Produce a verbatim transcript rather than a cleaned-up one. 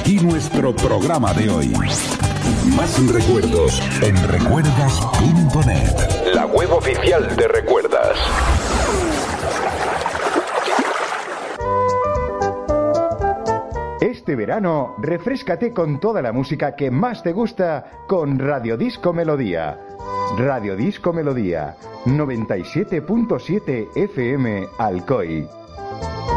aquí nuestro programa de hoy. Más recuerdos en recuerdas punto net, la web oficial de Recuerdas. Este verano, refréscate con toda la música que más te gusta con Radio Disco Melodía. Radio Disco Melodía, noventa y siete punto siete F M Alcoy.